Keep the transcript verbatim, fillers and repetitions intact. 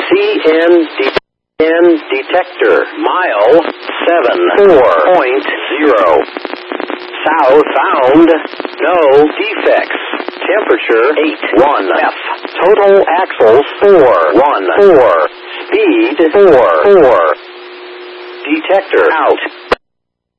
C N D N detector. Mile seven four point zero. South found. No defects. Temperature eight one F. Total axles four one four. Speed four four. Detector out.